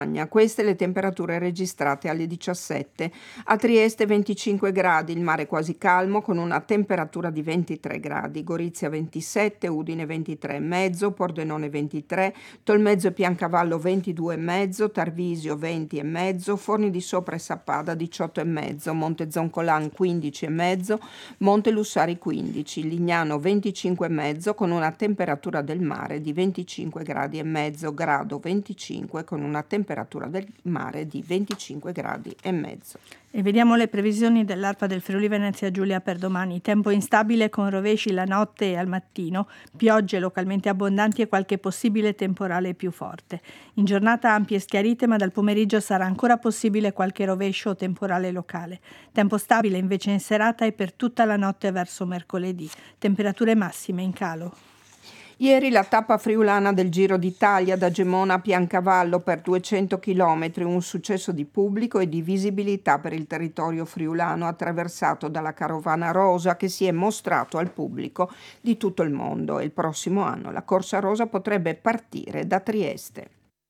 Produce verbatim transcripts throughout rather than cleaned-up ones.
Queste le temperature registrate alle diciassette. A Trieste venticinque gradi, il mare quasi calmo con una temperatura di ventitré gradi. Gorizia ventisette, Udine ventitré virgola cinque, Pordenone ventitré, Tolmezzo e Piancavallo ventidue virgola cinque, Tarvisio venti virgola cinque, Forni di Sopra e Sappada diciotto virgola cinque, Monte Zoncolan quindici virgola cinque, Monte Lussari quindici, Lignano venticinque virgola cinque con una temperatura del mare di venticinque gradi e mezzo, Grado venticinque con una temperatura del mare di venticinque gradi e mezzo. E vediamo le previsioni dell'ARPA del Friuli Venezia Giulia per domani. Tempo instabile con rovesci la notte e al mattino, piogge localmente abbondanti e qualche possibile temporale più forte. In giornata ampie e schiarite, ma dal pomeriggio sarà ancora possibile qualche rovescio o temporale locale. Tempo stabile invece in serata e per tutta la notte verso mercoledì. Temperature massime in calo. Ieri la tappa friulana del Giro d'Italia da Gemona a Piancavallo per duecento chilometri, un successo di pubblico e di visibilità per il territorio friulano attraversato dalla carovana rosa che si è mostrato al pubblico di tutto il mondo. E il prossimo anno la Corsa Rosa potrebbe partire da Trieste.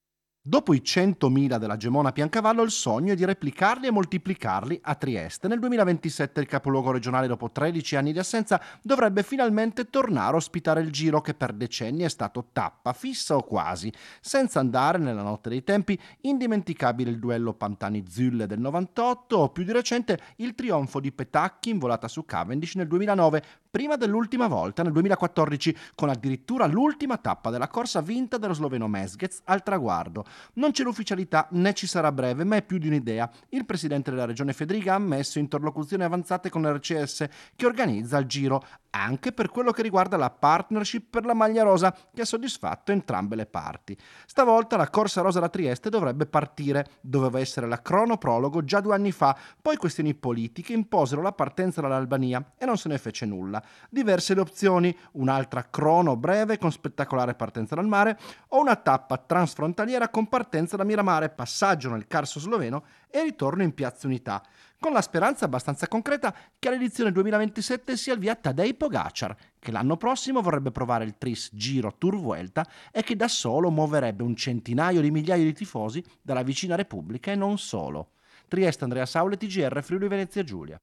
Dopo i centomila della Gemona Piancavallo, il sogno è di replicarli e moltiplicarli a Trieste. Nel duemilaventisette il capoluogo regionale, dopo tredici anni di assenza, dovrebbe finalmente tornare a ospitare il Giro che per decenni è stato tappa fissa o quasi. Senza andare nella notte dei tempi, indimenticabile il duello Pantani-Zülle del novantotto o più di recente il trionfo di Petacchi in volata su Cavendish nel duemilanove, prima dell'ultima volta nel duemilaquattordici, con addirittura l'ultima tappa della corsa vinta dallo sloveno Mezgec al traguardo. Non c'è l'ufficialità né ci sarà breve, ma è più di un'idea. Il presidente della regione Fedriga ha ammesso interlocuzioni avanzate con l'R C S che organizza il Giro, anche per quello che riguarda la partnership per la maglia rosa, che ha soddisfatto entrambe le parti. Stavolta la Corsa Rosa da Trieste dovrebbe partire. Doveva essere la cronoprologo già due anni fa, poi questioni politiche imposero la partenza dall'Albania e non se ne fece nulla. Diverse le opzioni: un'altra crono breve con spettacolare partenza dal mare o una tappa transfrontaliera con partenza da Miramare, passaggio nel Carso sloveno e ritorno in Piazza Unità, con la speranza abbastanza concreta che all'edizione duemilaventisette sia il via Tadej Pogacar, che l'anno prossimo vorrebbe provare il tris Giro Tour Vuelta e che da solo muoverebbe un centinaio di migliaia di tifosi dalla vicina Repubblica e non solo. Trieste, Andrea Saule, T G R, Friuli Venezia Giulia.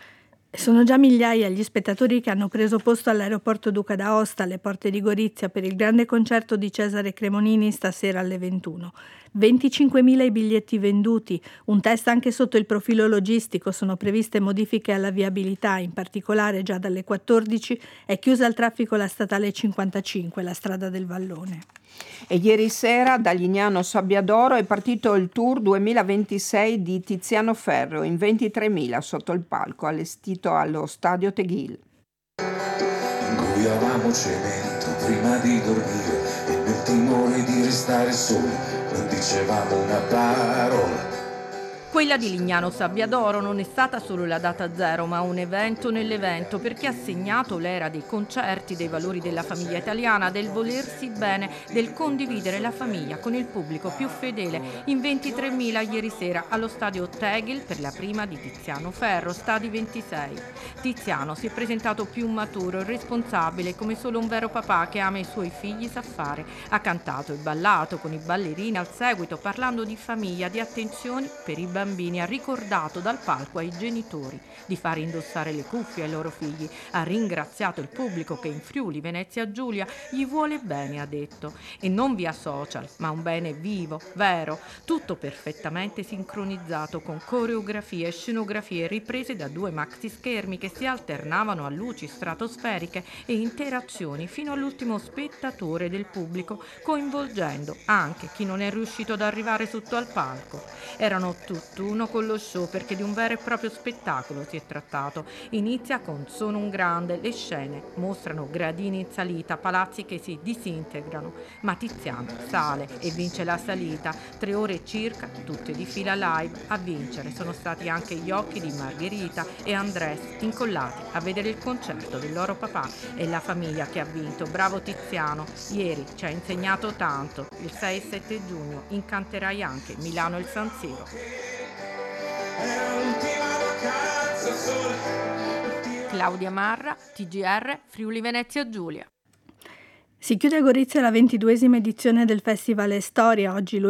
Sono già migliaia gli spettatori che hanno preso posto all'aeroporto Duca d'Aosta alle porte di Gorizia per il grande concerto di Cesare Cremonini stasera alle ventuno. venticinquemila i biglietti venduti, un test anche sotto il profilo logistico, sono previste modifiche alla viabilità, in particolare già dalle quattordici è chiusa al traffico la statale cinquantacinque, la strada del Vallone. E ieri sera da Lignano Sabbiadoro è partito il Tour duemilaventisei di Tiziano Ferro in ventitremila sotto il palco allestito allo stadio Teghil. Ingoiavamo cemento prima di dormire e nel timore di restare soli non dicevamo una parola. Quella di Lignano Sabbiadoro non è stata solo la data zero, ma un evento nell'evento, perché ha segnato l'era dei concerti, dei valori della famiglia italiana, del volersi bene, del condividere la famiglia con il pubblico più fedele. In ventitremila ieri sera allo stadio Tegel per la prima di Tiziano Ferro, stadi ventisei. Tiziano si è presentato più maturo e responsabile, come solo un vero papà che ama i suoi figli sa fare. Ha cantato e ballato con i ballerini al seguito, parlando di famiglia, di attenzioni per i bambini. Ha ricordato dal palco ai genitori di fare indossare le cuffie ai loro figli. Ha ringraziato il pubblico che in Friuli Venezia Giulia gli vuole bene, ha detto, e non via social, ma un bene vivo, vero, tutto perfettamente sincronizzato con coreografie e scenografie riprese da due maxi schermi che si alternavano a luci stratosferiche e interazioni fino all'ultimo spettatore del pubblico, coinvolgendo anche chi non è riuscito ad arrivare sotto al palco. Erano tutt'uno con lo show, perché di un vero e proprio spettacolo si è trattato. Inizia con Sono un grande, le scene mostrano gradini in salita, palazzi che si disintegrano, ma Tiziano sale e vince la salita, tre ore circa, tutte di fila live. A vincere sono stati anche gli occhi di Margherita e Andrés, incollati a vedere il concerto del loro papà, e la famiglia che ha vinto. Bravo Tiziano, ieri ci ha insegnato tanto. Il sei e sette giugno incanterai anche Milano e il San Siro. Claudia Marra, T G R, Friuli Venezia Giulia. Si chiude a Gorizia la ventiduesima edizione del Festival Storia, oggi